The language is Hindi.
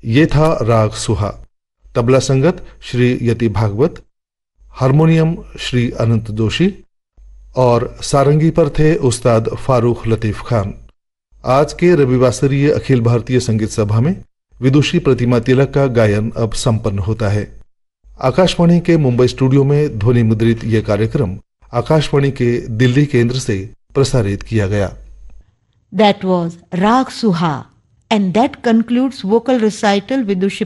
ये था राग सुहा। तबला संगत श्री यति भागवत, हारमोनियम श्री अनंत जोशी और सारंगी पर थे उस्ताद फारूक लतीफ खान। आज के रविवासरीय अखिल भारतीय संगीत सभा में विदुषी प्रतिमा तिलक का गायन अब संपन्न होता है। आकाशवाणी के मुंबई स्टूडियो में ध्वनि मुद्रित यह कार्यक्रम आकाशवाणी के दिल्ली केंद्र से प्रसारित किया गया। That was Rag Suha, and that concludes vocal recital Vidushi